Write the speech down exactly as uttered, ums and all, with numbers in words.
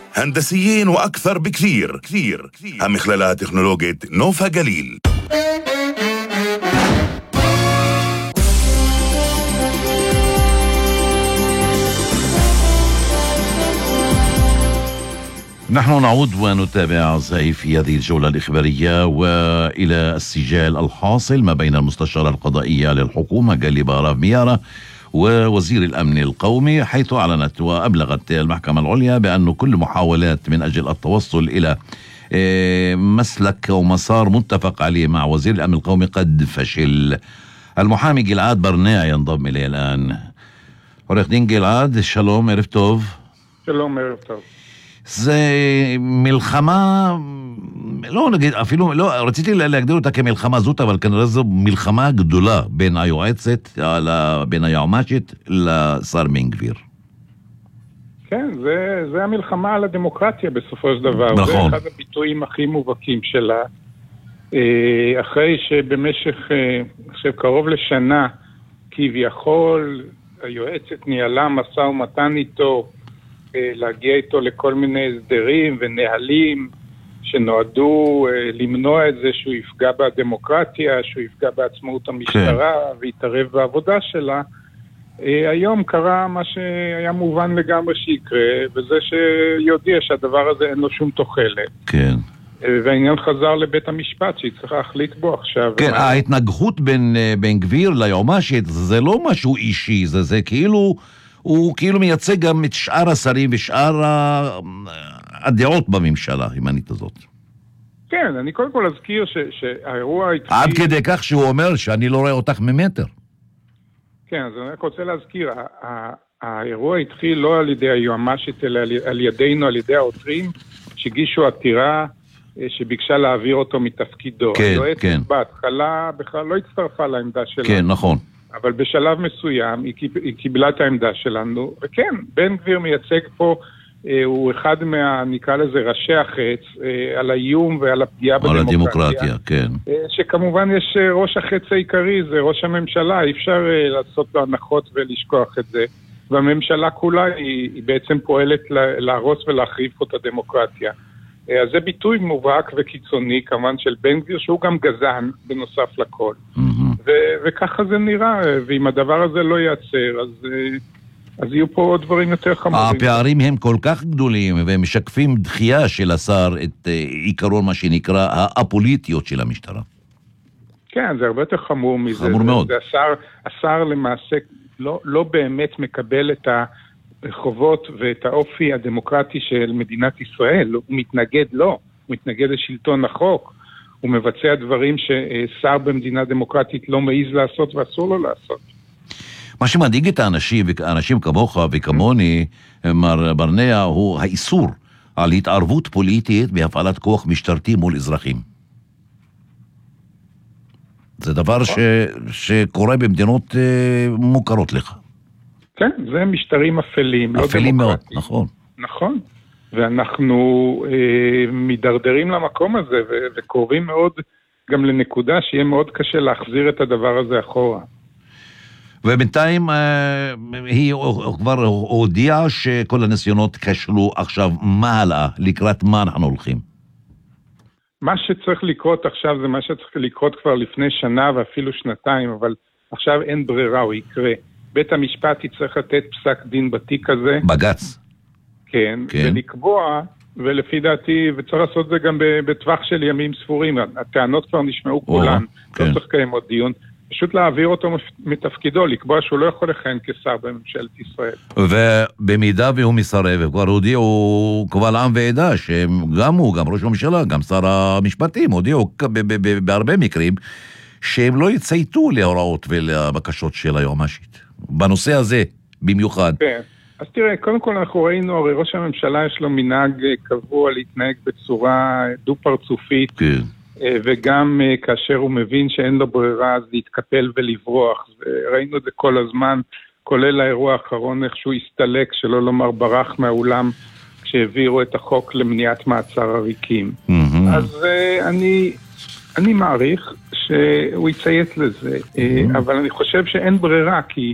هندسيين وأكثر بكثير كثير هم خلالها تكنولوجيا نوفا جليل. نحن نعود ونتابع زي في هذه الجولة الإخبارية وإلى السجال الحاصل ما بين المستشارة القضائية للحكومة جاليبا راف ميارا ووزير الأمن القومي، حيث أعلنت وأبلغت المحكمة العليا بأن كل محاولات من أجل التوصل إلى مسلك ومسار متفق عليه مع وزير الأمن القومي قد فشل. المحامي جلعاد برنيع ينضم إليه الآن. عوרך דין גלעד, שלום, ערב טוב. שלום, ערב טוב. זה מלחמה, לא נגיד, אפילו, לא, רציתי להגדיר אותה כמלחמה זאת, אבל כנראה זו מלחמה גדולה בין היועצת, בין היועמ"שית לשר בן גביר. כן, זה, זה המלחמה על הדמוקרטיה בסופו של דבר. נכון. זה אחד הביטויים הכי מובהקים שלה. אחרי שבמשך, עכשיו קרוב לשנה, כביכול, היועצת ניהלה משא ומתן איתו, להגיע איתו לכל מיני הסדרים ונהלים שנועדו למנוע את זה שהוא יפגע בדמוקרטיה, שהוא יפגע בעצמאות המשטרה ויתערב בעבודה שלה. היום קרה מה שהיה מובן לגמרי שיקרה, וזה שיודע שהדבר הזה אין לו שום תוחלת. כן. והעניין חזר לבית המשפט שהיא צריכה להחליט בו עכשיו. כן, ההתנגחות בין בן גביר ליועמ"שית זה לא משהו אישי, זה זה כאילו הוא כאילו מייצג גם את שאר השרים ושאר הדעות בממשלה, הימנית הזאת. כן, אני קודם כל אזכיר ש, שהאירוע התחיל... עד כדי כך שהוא אומר שאני לא רואה אותך ממטר. כן, אז אני רק רוצה להזכיר, האירוע התחיל לא על ידי היועמ"שית, אלא על ידינו, על ידי העותרים, שהגישו עתירה שביקשה להעביר אותו מתפקידו. כן, כן. בהתחלה בכלל לא הצטרפה לעמדה שלנו. כן, נכון. אבל בשלב מסוים היא, היא קיבלה את העמדה שלנו, וכן, בן גביר מייצג פה, אה, הוא אחד מה, נקרא לזה, ראשי החץ, אה, על האיום ועל הפגיעה בדמוקרטיה. על הדמוקרטיה, כן. אה, שכמובן יש אה, ראש החץ העיקרי, זה ראש הממשלה, אי אפשר אה, לעשות לו הנחות ולשכוח את זה, והממשלה כולה היא, היא בעצם פועלת להרוס ולהחריב פה את הדמוקרטיה. אה, אז זה ביטוי מובהק וקיצוני, כמובן של בן גביר, שהוא גם גזען בנוסף לכל. Mm-hmm. ו- וככה זה נראה, ואם הדבר הזה לא ייעצר, אז, אז יהיו פה עוד דברים יותר חמורים. הפערים הם כל כך גדולים, והם משקפים דחייה של השר את עיקרון מה שנקרא האפוליטיות של המשטרה. כן, זה הרבה יותר חמור מזה. חמור מאוד. זה, זה השר, השר למעשה לא, לא באמת מקבל את החובות ואת האופי הדמוקרטי של מדינת ישראל. הוא מתנגד לו, הוא מתנגד לשלטון החוק. הוא מבצע דברים ששר במדינה דמוקרטית לא מעיז לעשות ואסור לו לעשות. מה שמדאיג את האנשים, אנשים כמוך וכמוני, מר ברנע, הוא האיסור על התערבות פוליטית בהפעלת כוח משטרתי מול אזרחים. זה דבר ש... שקורה במדינות מוכרות לך. כן, זה משטרים אפלים, לא אפלים מאוד, נכון. נכון. ואנחנו אה, מדרדרים למקום הזה, ו- וקרובים מאוד גם לנקודה שיהיה מאוד קשה להחזיר את הדבר הזה אחורה. ובינתיים אה, היא כבר הודיעה שכל הניסיונות כשלו. עכשיו, מה הלאה? לקראת מה אנחנו הולכים? מה שצריך לקרות עכשיו זה מה שצריך לקרות כבר לפני שנה ואפילו שנתיים, אבל עכשיו אין ברירה, הוא יקרה. בית המשפט יצטרך לתת פסק דין בתיק הזה. בגץ. כן, כן, ולקבוע, ולפי דעתי, וצריך לעשות זה גם בטווח של ימים ספורים, הטענות כבר נשמעו כולן, כן. לא צריך לקיים עוד דיון, פשוט להעביר אותו מתפקידו, לקבוע שהוא לא יכול לכהן כשר בממשלת ישראל. ובמידה והוא מסרב, וכבר הודיעו קבל עם ועדה, שגם הוא, גם ראש הממשלה, גם שר המשפטים, הודיעו בהרבה מקרים, שהם לא יצייתו להוראות ולבקשות של היועמ"שית. בנושא הזה, במיוחד. כן. אז תראה, קודם כל אנחנו ראינו, הרי ראש הממשלה יש לו מנהג קבוע להתנהג בצורה דו-פרצופית, כן. וגם כאשר הוא מבין שאין לו ברירה, אז להתקפל ולברוח. ראינו את זה כל הזמן, כולל האירוע האחרון, איך שהוא הסתלק, שלא לומר ברח מהאולם, כשהעבירו את החוק למניעת מעצר עריקים. Mm-hmm. אז אני, אני מעריך שהוא יציית לזה, mm-hmm. אבל אני חושב שאין ברירה, כי